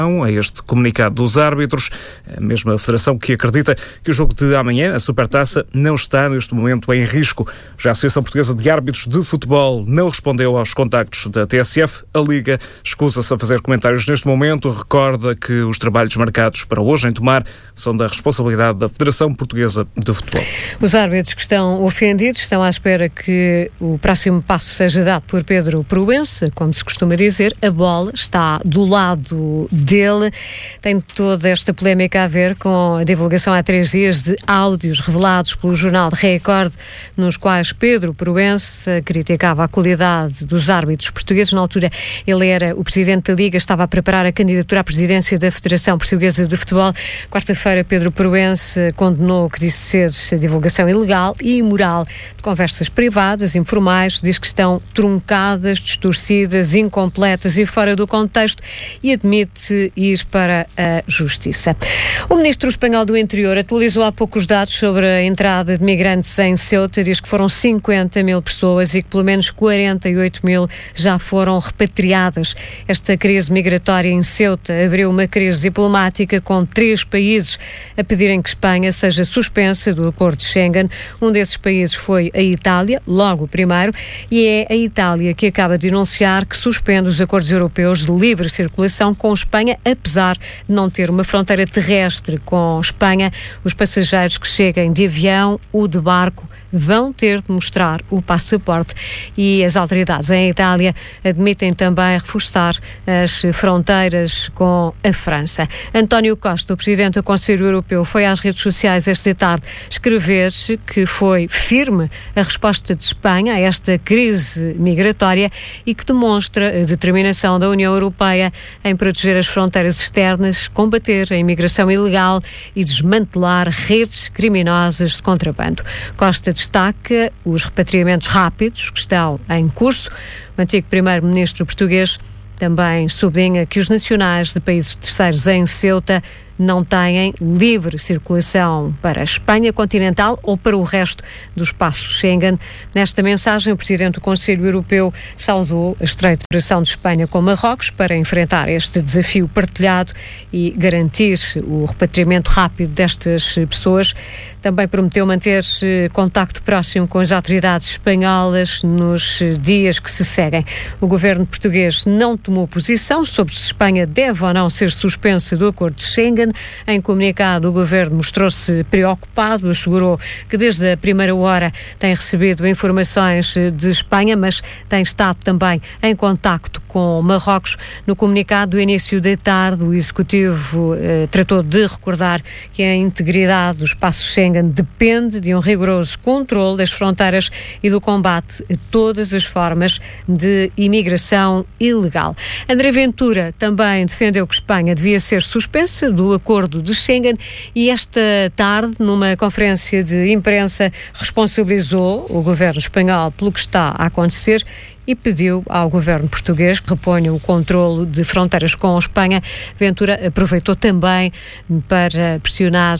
a este comunicado dos árbitros, a mesma federação que acredita que o jogo de amanhã, a Supertaça, não está neste momento em risco. Já a Associação Portuguesa de Árbitros de Futebol não respondeu aos contactos da TSF. A Liga escusa-se a fazer comentários neste momento, recorda que os trabalhos marcados para hoje em Tomar são da responsabilidade da Federação Portuguesa de Futebol. Os árbitros que estão ofendidos estão à espera que o próximo passo seja dado por Pedro Proença. Como se costuma dizer, a bola está do lado dele. Tem toda esta polémica a ver com a divulgação há 3 dias de áudios revelados pelo jornal de Record, nos quais Pedro Proença criticava a qualidade dos árbitros portugueses. Na altura, ele era o presidente da Liga, estava a preparar a candidatura à presidência da Federação Portuguesa de Futebol. Quarta-feira, Pedro Proença condenou o que disse ser a divulgação ilegal e imoral de conversas privadas, informais, diz que estão truncadas, distorcidas, incompletas e fora do contexto, e admite ir para a Justiça. O ministro espanhol do Interior atualizou há pouco os dados sobre a entrada de migrantes em Ceuta. Diz que foram 50 mil pessoas e que pelo menos 48 mil já foram repatriadas. Esta crise migratória em Ceuta abriu uma crise diplomática com 3 países a pedirem que Espanha seja suspensa do acordo de Schengen. Um desses países foi a Itália, logo o primeiro, e é a Itália que acaba de anunciar que suspende os acordos europeus de livre circulação com Espanha, apesar de não ter uma fronteira terrestre com Espanha. Os passageiros que cheguem de avião ou de barco vão ter de mostrar o passaporte, e as autoridades em Itália admitem também reforçar as fronteiras com a França. António Costa, o presidente do Conselho Europeu, foi às redes sociais esta tarde escrever que foi firme a resposta de Espanha a esta crise migratória e que demonstra a determinação da União Europeia em proteger as fronteiras externas, combater a imigração ilegal e desmantelar redes criminosas de contrabando. Costa destaca os repatriamentos rápidos que estão em curso. O antigo primeiro-ministro português também sublinha que os nacionais de países terceiros em Ceuta não têm livre circulação para a Espanha continental ou para o resto do espaço Schengen. Nesta mensagem, o presidente do Conselho Europeu saudou a estreita cooperação de Espanha com Marrocos para enfrentar este desafio partilhado e garantir o repatriamento rápido destas pessoas. Também prometeu manter contacto próximo com as autoridades espanholas nos dias que se seguem. O governo português não tomou posição sobre se Espanha deve ou não ser suspensa do acordo de Schengen. Em comunicado, o governo mostrou-se preocupado, assegurou que desde a primeira hora tem recebido informações de Espanha, mas tem estado também em contacto com Marrocos. No comunicado do início da tarde, o Executivo tratou de recordar que a integridade do espaço Schengen depende de um rigoroso controle das fronteiras e do combate a todas as formas de imigração ilegal. André Ventura também defendeu que Espanha devia ser suspensa do acordo de Schengen e esta tarde, numa conferência de imprensa, responsabilizou o governo espanhol pelo que está a acontecer e pediu ao governo português que reponha o controlo de fronteiras com a Espanha. Ventura aproveitou também para pressionar,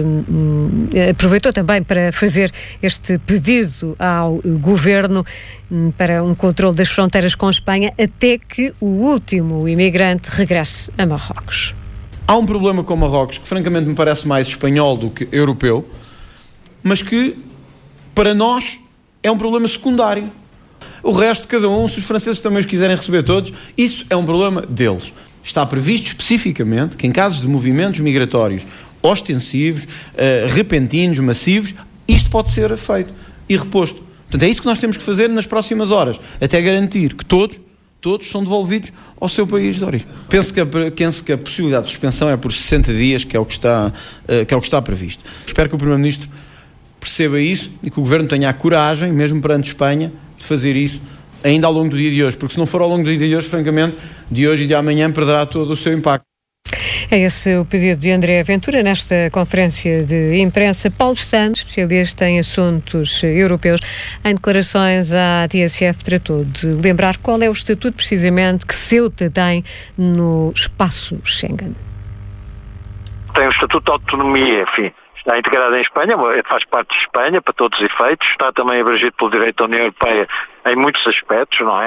para fazer este pedido ao governo para um controle das fronteiras com a Espanha até que o último imigrante regresse a Marrocos. Há um problema com Marrocos que francamente me parece mais espanhol do que europeu, mas que para nós é um problema secundário. O resto, cada um, se os franceses também os quiserem receber todos, isso é um problema deles. Está previsto especificamente que em casos de movimentos migratórios ostensivos, repentinos, massivos, isto pode ser feito e reposto. Portanto, é isso que nós temos que fazer nas próximas horas, até garantir que todos são devolvidos ao seu país de origem. Penso que a possibilidade de suspensão é por 60 dias, que é o que está previsto. Espero que o Primeiro-Ministro perceba isso e que o Governo tenha a coragem, mesmo perante Espanha, de fazer isso ainda ao longo do dia de hoje, porque se não for ao longo do dia de hoje, francamente, de hoje e de amanhã perderá todo o seu impacto. É esse o pedido de André Ventura nesta conferência de imprensa. Paulo Santos, especialista em assuntos europeus, em declarações à TSF, tratou de lembrar qual é o estatuto precisamente que Ceuta tem no espaço Schengen. Tem o estatuto de autonomia, enfim. Está integrada em Espanha, faz parte de Espanha para todos os efeitos, está também abrangido pelo direito da União Europeia em muitos aspectos, não é?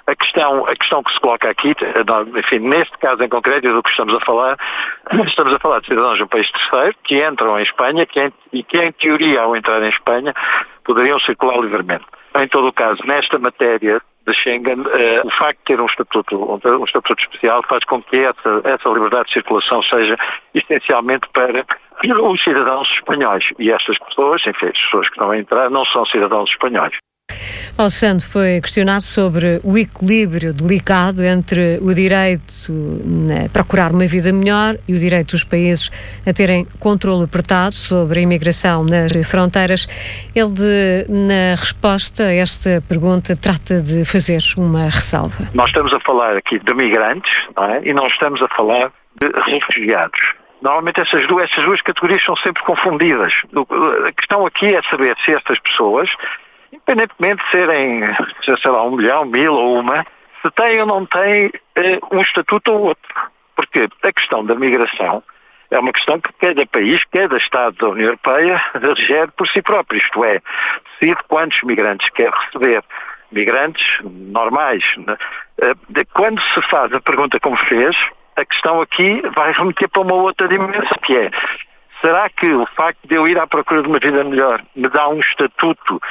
A questão que se coloca aqui, enfim, neste caso em concreto e do que estamos a falar de cidadãos de um país terceiro que entram em Espanha e que em teoria ao entrar em Espanha poderiam circular livremente. Em todo o caso, nesta matéria de Schengen, o facto de ter um estatuto especial faz com que essa liberdade de circulação seja essencialmente para os cidadãos espanhóis. E estas pessoas, enfim, as pessoas que estão a entrar, não são cidadãos espanhóis. Paulo Santos foi questionado sobre o equilíbrio delicado entre o direito a procurar uma vida melhor e o direito dos países a terem controle apertado sobre a imigração nas fronteiras. Ele, na resposta a esta pergunta, trata de fazer uma ressalva. Nós estamos a falar aqui de migrantes, não é? E não estamos a falar de refugiados. Normalmente essas duas categorias são sempre confundidas. A questão aqui é saber se estas pessoas, independentemente de serem, sei lá, 1 milhão, 1000 ou uma, se têm ou não têm um estatuto ou outro. Porque a questão da migração é uma questão que cada país, cada Estado da União Europeia gere por si próprio. Isto é, decide quantos migrantes quer receber. Migrantes normais. Quando se faz a pergunta como fez, a questão aqui vai remeter para uma outra dimensão, que é: será que o facto de eu ir à procura de uma vida melhor me dá um estatuto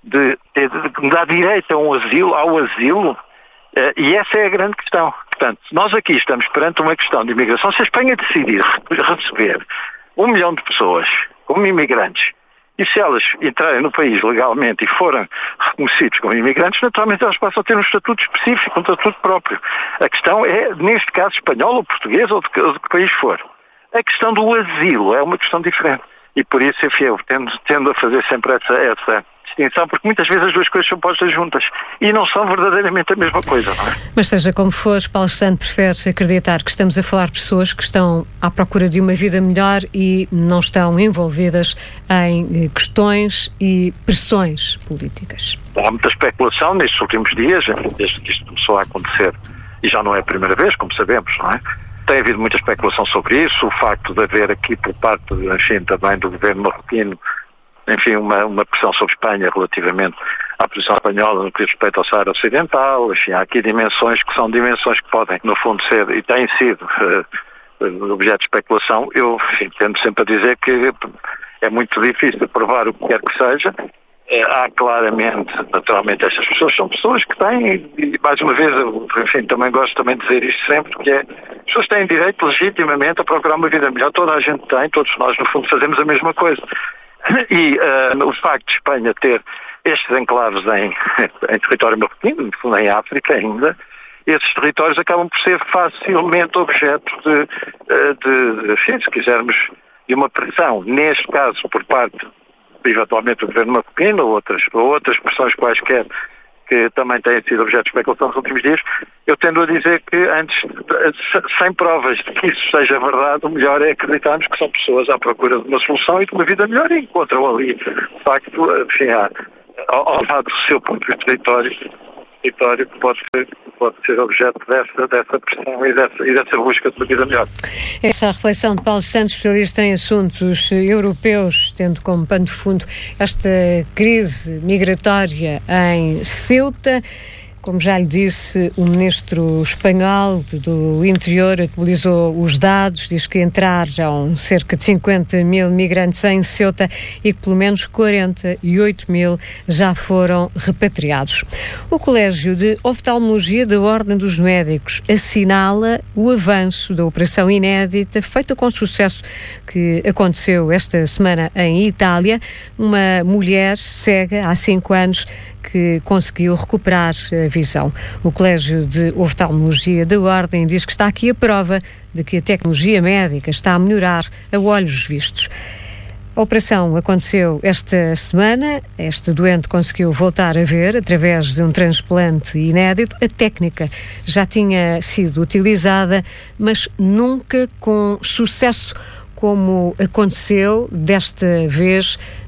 me dá direito ao asilo? E essa é a grande questão. Portanto, nós aqui estamos perante uma questão de imigração. Se a Espanha decidir receber 1 milhão de pessoas como imigrantes, e se elas entrarem no país legalmente e forem reconhecidos como imigrantes, naturalmente elas passam a ter um estatuto específico, um estatuto próprio. A questão é, neste caso, espanhol ou português ou de que país for. A questão do asilo é uma questão diferente. E por isso, enfim, eu tendo a fazer sempre essa distinção, porque muitas vezes as duas coisas são postas juntas e não são verdadeiramente a mesma coisa, não é? Mas seja como for, Paulo Santos prefere acreditar que estamos a falar de pessoas que estão à procura de uma vida melhor e não estão envolvidas em questões e pressões políticas. Há muita especulação nestes últimos dias, desde que isto começou a acontecer, e já não é a primeira vez, como sabemos, não é? Tem havido muita especulação sobre isso, o facto de haver aqui por parte, enfim, também do governo marroquino, enfim, uma pressão sobre Espanha relativamente à posição espanhola no que diz respeito ao Saara Ocidental. Enfim, há aqui dimensões que são dimensões que podem, no fundo, ser e têm sido objeto de especulação. Eu, enfim, tendo sempre a dizer que é muito difícil provar o que quer que seja. Há claramente, naturalmente, estas pessoas são pessoas que têm, e mais uma vez, enfim, também gosto de dizer isto sempre, que é: as pessoas têm direito legitimamente a procurar uma vida melhor. Toda a gente tem, todos nós, no fundo, fazemos a mesma coisa. E o facto de Espanha ter estes enclaves em território marroquino, no fundo em África ainda, esses territórios acabam por ser facilmente objeto enfim, se quisermos, de uma pressão, neste caso por parte, eventualmente, do governo marroquino ou outras pressões quaisquer que também têm sido objeto de especulação nos últimos dias. Eu tendo a dizer que antes, sem provas de que isso seja verdade, o melhor é acreditarmos que são pessoas à procura de uma solução e de uma vida melhor e encontram ali, de facto, enfim, ao lado do seu próprio território que pode ser objeto dessa pressão e dessa busca de uma vida melhor. Essa reflexão de Paulo Santos, especialista em assuntos europeus, tendo como pano de fundo esta crise migratória em Ceuta. Como já lhe disse, o ministro espanhol do Interior atualizou os dados, diz que entraram cerca de 50 mil migrantes em Ceuta e que pelo menos 48 mil já foram repatriados. O Colégio de Oftalmologia da Ordem dos Médicos assinala o avanço da operação inédita feita com sucesso que aconteceu esta semana em Itália. Uma mulher cega há 5 anos que conseguiu recuperar a visão. O Colégio de Oftalmologia da Ordem diz que está aqui a prova de que a tecnologia médica está a melhorar a olhos vistos. A operação aconteceu esta semana. Este doente conseguiu voltar a ver através de um transplante inédito. A técnica já tinha sido utilizada, mas nunca com sucesso, como aconteceu desta vez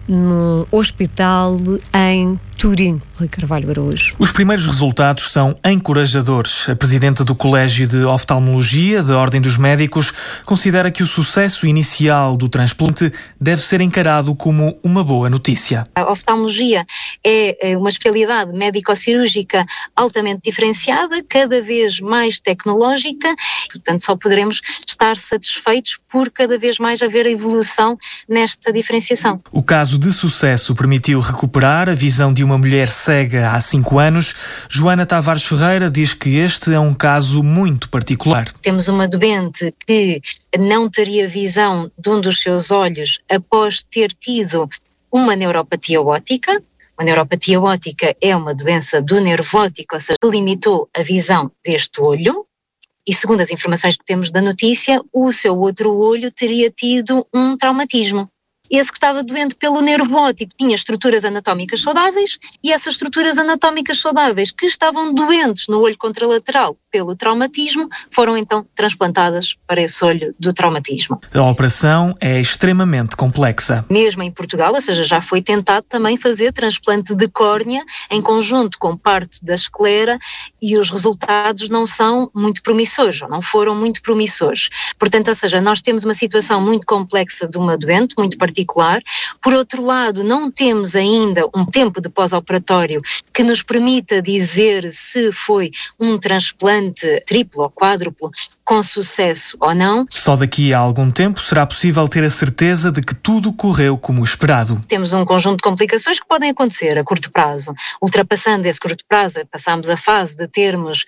num hospital em Turim. Rui Carvalho Araújo. Os primeiros resultados são encorajadores. A presidente do Colégio de Oftalmologia da Ordem dos Médicos considera que o sucesso inicial do transplante deve ser encarado como uma boa notícia. A oftalmologia é uma especialidade médico-cirúrgica altamente diferenciada, cada vez mais tecnológica, portanto só poderemos estar satisfeitos por cada vez mais haver evolução nesta diferenciação. O caso de sucesso permitiu recuperar a visão de uma mulher cega há 5 anos. Joana Tavares Ferreira diz que este é um caso muito particular. Temos uma doente que não teria visão de um dos seus olhos após ter tido uma neuropatia óptica. A neuropatia óptica é uma doença do nervo óptico, ou seja, limitou a visão deste olho. E segundo as informações que temos da notícia, o seu outro olho teria tido um traumatismo. Esse que estava doente pelo nervo óptico tinha estruturas anatómicas saudáveis e essas estruturas anatómicas saudáveis que estavam doentes no olho contralateral pelo traumatismo foram então transplantadas para esse olho do traumatismo. A operação é extremamente complexa. Mesmo em Portugal, ou seja, já foi tentado também fazer transplante de córnea em conjunto com parte da esclera e os resultados não são muito promissores, ou não foram muito promissores. Portanto, ou seja, nós temos uma situação muito complexa de uma doente, muito particular. Por outro lado, não temos ainda um tempo de pós-operatório que nos permita dizer se foi um transplante triplo ou quádruplo com sucesso ou não. Só daqui a algum tempo será possível ter a certeza de que tudo correu como esperado. Temos um conjunto de complicações que podem acontecer a curto prazo. Ultrapassando esse curto prazo, passamos a fase de termos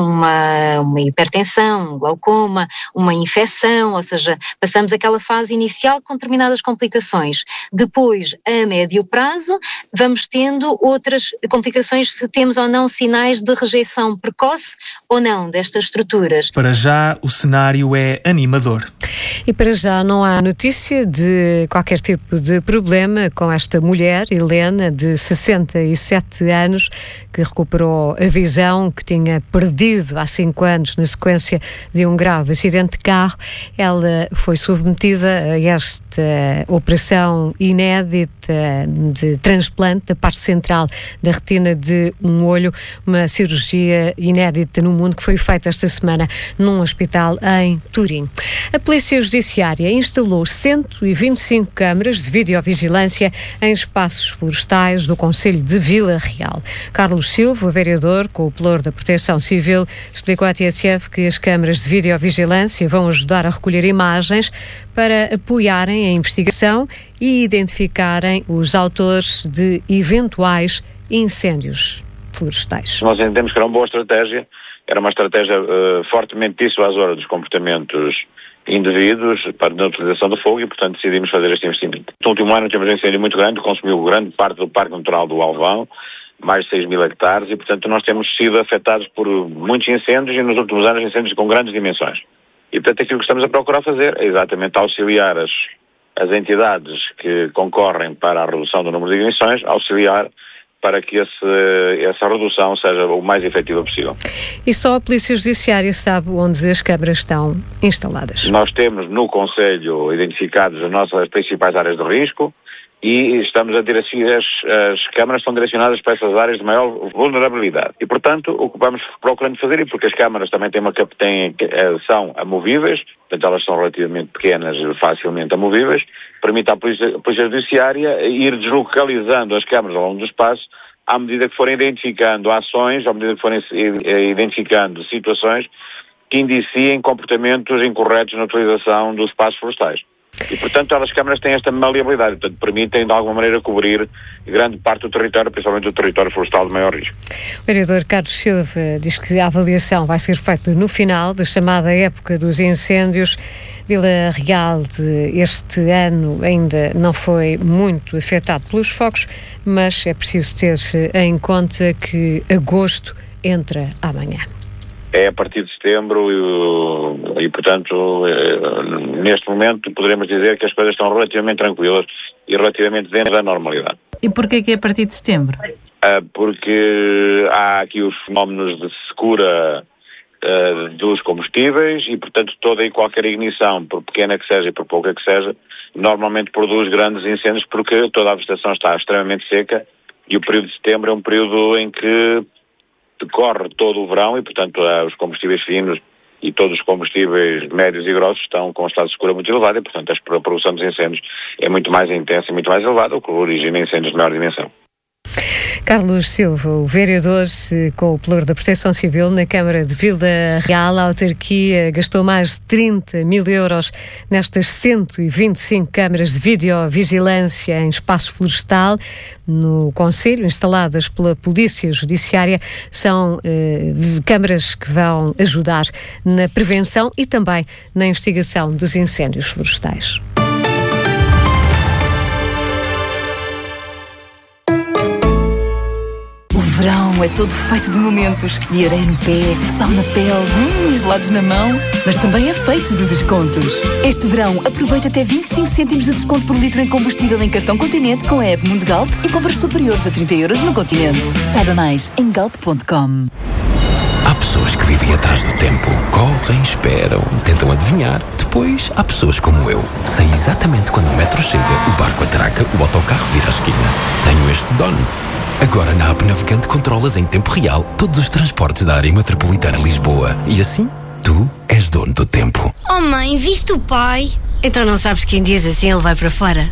uma hipertensão, um glaucoma, uma infecção, ou seja, passamos aquela fase inicial com determinadas complicações. Depois, a médio prazo, vamos tendo outras complicações se temos ou não sinais de rejeição precoce ou não destas estruturas. Para já, o cenário é animador. E para já não há notícia de qualquer tipo de problema com esta mulher, Helena, de 67 anos, que recuperou a visão que tinha perdido há 5 anos na sequência de um grave acidente de carro. Ela foi submetida a esta operação inédita de transplante da parte central da retina de um olho, uma cirurgia inédita no mundo que foi feita esta semana num hospital em Turim. A Polícia Judiciária instalou 125 câmaras de videovigilância em espaços florestais do concelho de Vila Real. Carlos Silva, vereador com o pelour da Proteção Civil, explicou à TSF que as câmaras de videovigilância vão ajudar a recolher imagens para apoiarem a investigação e identificarem os autores de eventuais incêndios florestais. Nós entendemos que era uma boa estratégia, era uma estratégia fortemente dissuasora dos comportamentos indevidos para a utilização do fogo e, portanto, decidimos fazer este investimento. No último ano tivemos um incêndio muito grande, consumiu grande parte do Parque Natural do Alvão, mais de 6.000 hectares, e, portanto, nós temos sido afetados por muitos incêndios e, nos últimos anos, incêndios com grandes dimensões. E, portanto, aquilo que estamos a procurar fazer é exatamente auxiliar as entidades que concorrem para a redução do número de ignições, auxiliar para que essa redução seja o mais efetiva possível. E só a Polícia Judiciária sabe onde as câmaras estão instaladas? Nós temos no Conselho identificadas as nossas principais áreas de risco e estamos as câmaras estão direcionadas para essas áreas de maior vulnerabilidade. E, portanto, o que vamos procurando fazer, e porque as câmaras também são amovíveis, portanto elas são relativamente pequenas e facilmente amovíveis, permite à Polícia Judiciária ir deslocalizando as câmaras ao longo do espaço à medida que forem identificando ações, à medida que forem identificando situações que indiciem comportamentos incorretos na utilização dos espaços florestais. E, portanto, as câmaras têm esta maleabilidade, portanto, permitem, de alguma maneira, cobrir grande parte do território, principalmente o território florestal de maior risco. O vereador Carlos Silva diz que a avaliação vai ser feita no final da chamada época dos incêndios. Vila Real este ano ainda não foi muito afetado pelos focos, mas é preciso ter-se em conta que agosto entra amanhã. É a partir de setembro e, portanto, neste momento poderemos dizer que as coisas estão relativamente tranquilas e relativamente dentro da normalidade. E porquê que é a partir de setembro? Porque há aqui os fenómenos de secura dos combustíveis e, portanto, toda e qualquer ignição, por pequena que seja e por pouca que seja, normalmente produz grandes incêndios porque toda a vegetação está extremamente seca e o período de setembro é um período em que decorre todo o verão e, portanto, os combustíveis finos e todos os combustíveis médios e grossos estão com um estado de secura muito elevado e, portanto, a produção dos incêndios é muito mais intensa e muito mais elevada, o que origina incêndios de maior dimensão. Carlos Silva, o vereador com o pelouro da Proteção Civil na Câmara de Vila Real, a autarquia gastou mais de 30 mil euros nestas 125 câmaras de videovigilância em espaço florestal no concelho, instaladas pela Polícia Judiciária. São câmaras que vão ajudar na prevenção e também na investigação dos incêndios florestais. O verão é todo feito de momentos, de areia no pé, sal na pele, gelados na mão, mas também é feito de descontos. Este verão, aproveita até 25 cêntimos de desconto por litro em combustível em cartão Continente com a app Mundo Galp e compras superiores a 30 euros no Continente. Saiba mais em galp.com. Há pessoas que vivem atrás do tempo, correm, esperam, tentam adivinhar. Depois, há pessoas como eu. Sei exatamente quando o metro chega, o barco atraca, o autocarro vira à esquina. Tenho este dono. Agora na app Navegante controlas em tempo real todos os transportes da área metropolitana de Lisboa. E assim, tu és dono do tempo. Oh mãe, viste o pai? Então não sabes que em dias assim ele vai para fora?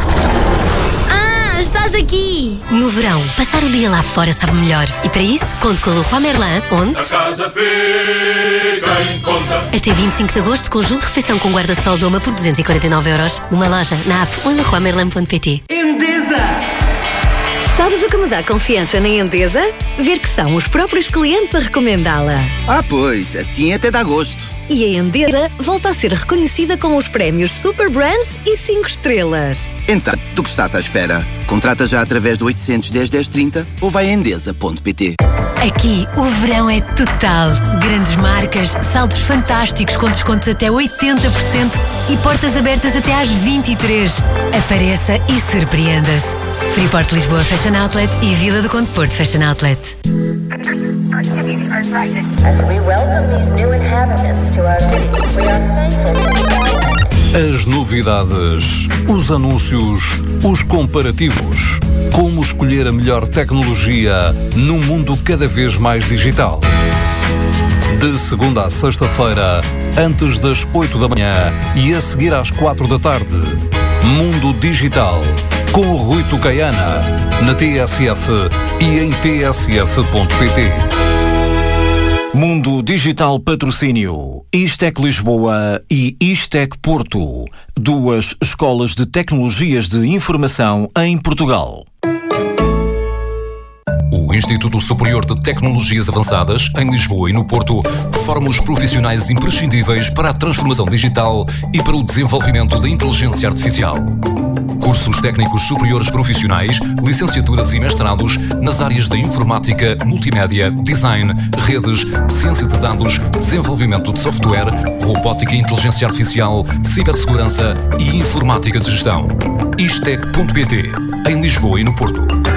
Ah, estás aqui! No verão, passar o dia lá fora sabe melhor. E para isso, conto com o Leroy Merlin, onde... A casa fica em conta. Até 25 de agosto, conjunto de refeição com guarda-sol Doma por 249 euros. Numa loja, na app ou em leroymerlin.pt. Endesa! Sabes o que me dá confiança na Endesa? Ver que são os próprios clientes a recomendá-la. Ah, pois, assim até dá gosto. E a Endesa volta a ser reconhecida com os prémios Super Brands e 5 estrelas. Então, do que estás à espera? Contrata já através do 810 1030 ou vai a endesa.pt. Aqui, o verão é total. Grandes marcas, saldos fantásticos com descontos até 80% e portas abertas até às 23. Apareça e surpreenda-se. Freeport Lisboa Fashion Outlet e Vila do Conde Porto Fashion Outlet. As we welcome these new inhabitants to our cities, we are thankful to As novidades, os anúncios, os comparativos. Como escolher a melhor tecnologia num mundo cada vez mais digital. De segunda a sexta-feira, antes das 8 da manhã e a seguir às 4 da tarde. Mundo Digital, com o Rui Tucaiana, na TSF e em tsf.pt. Mundo Digital Patrocínio, Istec Lisboa e Istec Porto, duas escolas de tecnologias de informação em Portugal. O Instituto Superior de Tecnologias Avançadas, em Lisboa e no Porto, forma os profissionais imprescindíveis para a transformação digital e para o desenvolvimento da inteligência artificial. Cursos técnicos superiores profissionais, licenciaturas e mestrados nas áreas da informática, multimédia, design, redes, ciência de dados, desenvolvimento de software, robótica e inteligência artificial, cibersegurança e informática de gestão. Istec.pt, em Lisboa e no Porto.